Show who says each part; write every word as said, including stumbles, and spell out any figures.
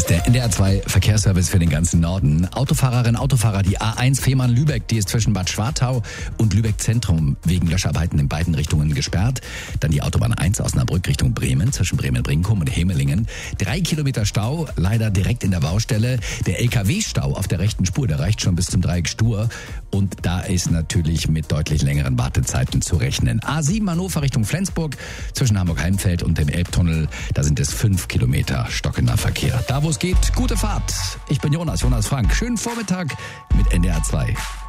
Speaker 1: ist der N D R zwei Verkehrsservice für den ganzen Norden. Autofahrerinnen, Autofahrer, die A eins Fehmarn-Lübeck, die ist zwischen Bad Schwartau und Lübeck Zentrum wegen Löscharbeiten in beiden Richtungen gesperrt. Dann die Autobahn eins Osnabrück Richtung Bremen, zwischen Bremen-Brinkum und Hemelingen. Drei Kilometer Stau, leider direkt in der Baustelle. Der L K W-Stau auf der rechten Spur, der reicht schon bis zum Dreieck Stur. Und da ist natürlich mit deutlich längeren Wartezeiten zu rechnen. A sieben Hannover Richtung Flensburg, zwischen Hamburg-Heimfeld und dem Elbtunnel, da sind es fünf Kilometer stockender Verkehr. Da wo es geht, gute Fahrt. Ich bin Jonas, Jonas Frank. Schönen Vormittag mit N D R zwei.